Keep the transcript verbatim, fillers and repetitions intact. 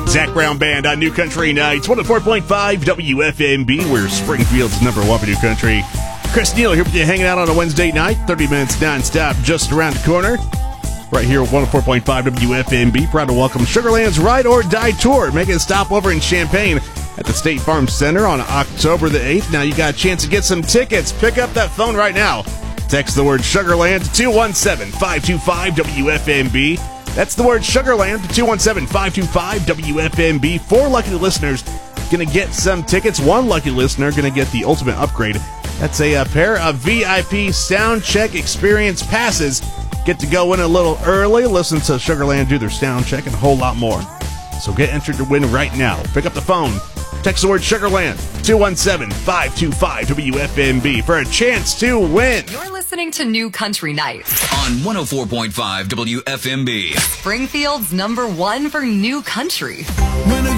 Zach Brown Band on New Country Nights, one oh four point five W F M B. We're Springfield's number one for New Country. Chris Neal here with you, hanging out on a Wednesday night, thirty minutes nonstop, just around the corner. Right here at one oh four point five W F M B. Proud to welcome Sugar Land's Ride or Die Tour, making a stop over in Champaign at the State Farm Center on October the eighth. Now you got a chance to get some tickets. Pick up that phone right now. Text the word Sugarland to two one seven, five two five, W F M B. That's the word Sugarland to two one seven, five two five, W F M B. Four lucky listeners going to get some tickets. One lucky listener going to get the ultimate upgrade. That's a, a pair of V I P Sound Check Experience passes. Get to go in a little early, listen to Sugarland do their sound check, and a whole lot more. So get entered to win right now. Pick up the phone. Text the word Sugarland, two one seven, five two five, W F M B for a chance to win. You're listening to New Country Nights on one oh four point five W F M B. Springfield's number one for New Country. When a